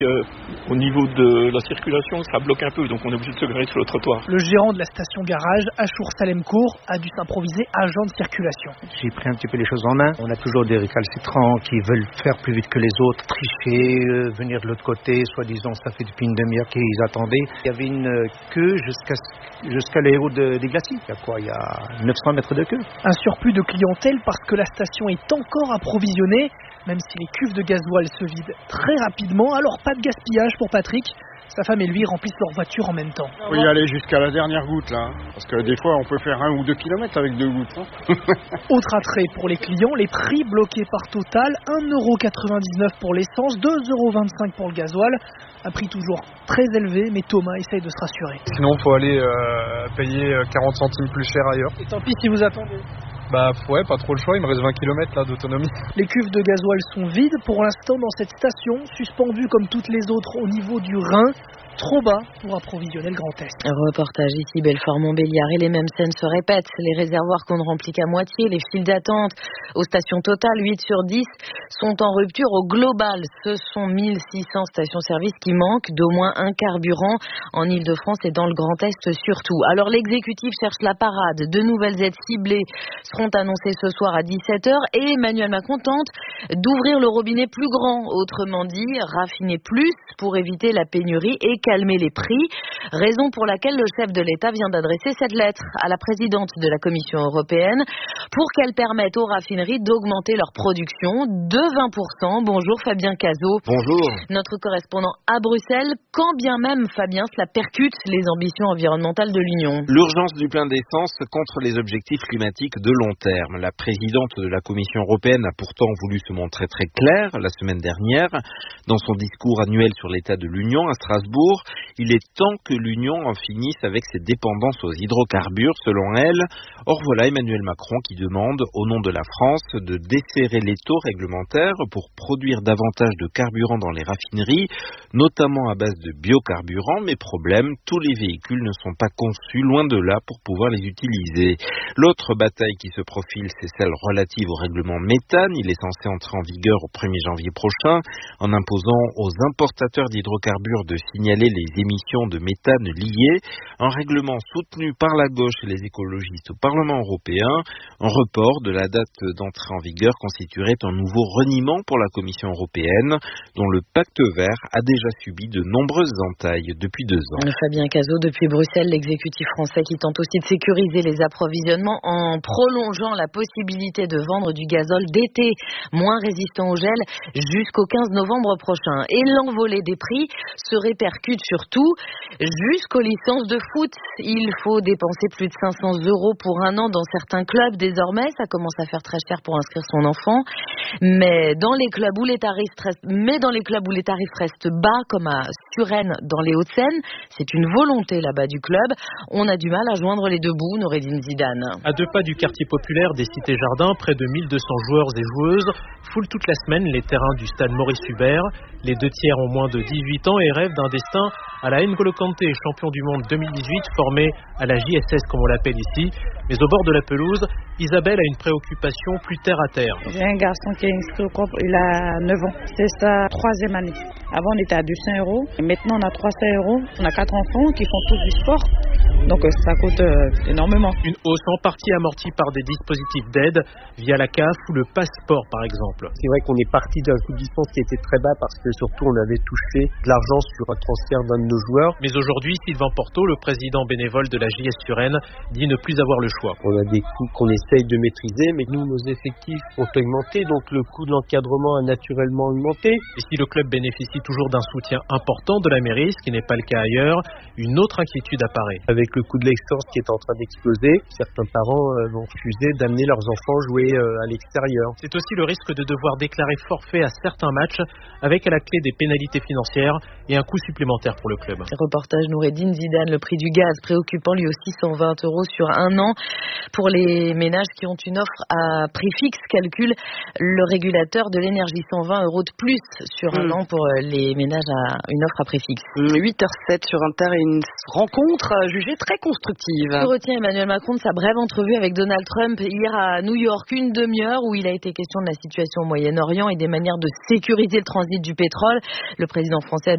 Au niveau de la circulation, ça bloque un peu, donc on est obligé de se garer sur le trottoir. Le gérant de la station garage, Achour Salemcourt, a dû s'improviser agent de circulation. J'ai pris un petit peu les choses en main. On a toujours des récalcitrants qui veulent faire plus vite que les autres, tricher, venir de l'autre côté, soi-disant ça fait depuis une demi-heure qu'ils attendaient. Il y avait une queue jusqu'à les hauts des glacis. Il y a 900 mètres de queue. Un surplus de clientèle parce que la station est encore approvisionnée, même si les cuves de gasoil se vident très rapidement. Alors pas de gaspillage pour Patrick. Sa femme et lui remplissent leur voiture en même temps. Il faut y aller jusqu'à la dernière goutte là, parce que des fois on peut faire 1 ou 2 kilomètres avec 2 gouttes. Autre attrait pour les clients, les prix bloqués par Total, 1,99€ pour l'essence, 2,25€ pour le gasoil. Un prix toujours très élevé, mais Thomas essaye de se rassurer. Sinon il faut aller payer 40 centimes plus cher ailleurs. Et tant pis si vous attendez. Ouais, pas trop le choix, il me reste 20 km là d'autonomie. Les cuves de gasoil sont vides pour l'instant dans cette station, suspendue comme toutes les autres au niveau du Rhin, trop bas pour approvisionner le Grand Est. Reportage ici, Belfort-Montbéliard, et les mêmes scènes se répètent. Les réservoirs qu'on ne remplit qu'à moitié, les files d'attente aux stations Total, 8 sur 10, sont en rupture au global. Ce sont 1600 stations-service qui manquent d'au moins un carburant en Ile-de-France et dans le Grand Est surtout. Alors l'exécutif cherche la parade. De nouvelles aides ciblées seront annoncées ce soir à 17h et Emmanuel Macron tente d'ouvrir le robinet plus grand. Autrement dit, raffiner plus pour éviter la pénurie et calmer les prix, raison pour laquelle le chef de l'État vient d'adresser cette lettre à la présidente de la Commission européenne pour qu'elle permette aux raffineries d'augmenter leur production de 20%. Bonjour Fabien Cazot. Bonjour. Notre correspondant à Bruxelles, quand bien même Fabien, cela percute les ambitions environnementales de l'Union. L'urgence du plein d'essence contre les objectifs climatiques de long terme. La présidente de la Commission européenne a pourtant voulu se montrer très claire la semaine dernière dans son discours annuel sur l'état de l'Union à Strasbourg. Il est temps que l'Union en finisse avec ses dépendances aux hydrocarbures, selon elle. Or voilà Emmanuel Macron qui demande, au nom de la France, de desserrer les taux réglementaires pour produire davantage de carburant dans les raffineries, notamment à base de biocarburants. Mais problème, tous les véhicules ne sont pas conçus, loin de là, pour pouvoir les utiliser. L'autre bataille qui se profile, c'est celle relative au règlement méthane. Il est censé entrer en vigueur au 1er janvier prochain, en imposant aux importateurs d'hydrocarbures de signaler les émissions de méthane liées. Un règlement soutenu par la gauche et les écologistes au Parlement européen. Un report de la date d'entrée en vigueur constituerait un nouveau reniement pour la Commission européenne, dont le pacte vert a déjà subi de nombreuses entailles depuis 2 ans. Fabien Cazot, depuis Bruxelles, l'exécutif français qui tente aussi de sécuriser les approvisionnements en prolongeant la possibilité de vendre du gazole d'été moins résistant au gel jusqu'au 15 novembre prochain. Et l'envolée des prix se répercute surtout jusqu'aux licences de foot. Il faut dépenser plus de 500 € pour un an dans certains clubs désormais. Ça commence à faire très cher pour inscrire son enfant. Mais dans les clubs où les tarifs restent bas, comme à Suresnes dans les Hauts-de-Seine, c'est une volonté là-bas du club. On a du mal à joindre les deux bouts, Noureddine Zidane. À 2 pas du quartier populaire des Cités Jardins, près de 1200 joueurs et joueuses foulent toute la semaine les terrains du stade Maurice Hubert. Les 2 tiers ont moins de 18 ans et rêvent d'un destin à la N'Golo Kanté, champion du monde 2018, formé à la JSS comme on l'appelle ici. Mais au bord de la pelouse, Isabelle a une préoccupation plus terre à terre. J'ai un garçon qui est inscrit au COP, il a 9 ans. C'est sa 3e année. Avant on était à 200 €, et maintenant on a 300 €. On a 4 enfants qui font tous du sport, donc ça coûte énormément. Une hausse en partie amortie par des dispositifs d'aide via la CAF ou le passeport par exemple. C'est vrai qu'on est parti d'un coût de licence qui était très bas parce que surtout on avait touché de l'argent sur un transfert d'un de nos joueurs. Mais aujourd'hui, Sylvain Porto, le président bénévole de la JS Suresnes, dit ne plus avoir le choix. On a des coûts qu'on essaye de maîtriser, mais nous, nos effectifs ont augmenté, donc le coût de l'encadrement a naturellement augmenté. Et si le club bénéficie toujours d'un soutien important de la mairie, ce qui n'est pas le cas ailleurs, une autre inquiétude apparaît. Avec le coût de l'extase qui est en train d'exploser, certains parents vont refuser d'amener leurs enfants jouer à l'extérieur. C'est aussi le risque de devoir déclarer forfait à certains matchs, avec à la clé des pénalités financières et un coût supplémentaire pour le club. Reportage Noureddine Zidane. Le prix du gaz préoccupant lui aussi, 120 € sur un an. Pour les ménages qui ont une offre à prix fixe, calcule le régulateur de l'énergie, 120 € de plus sur un an pour les ménages à une offre à prix fixe. 8h07 sur Inter et une rencontre jugée très constructive. Que retient Emmanuel Macron de sa brève entrevue avec Donald Trump hier à New York, une demi-heure où il a été question de la situation au Moyen-Orient et des manières de sécuriser le transit du pétrole. Le président français a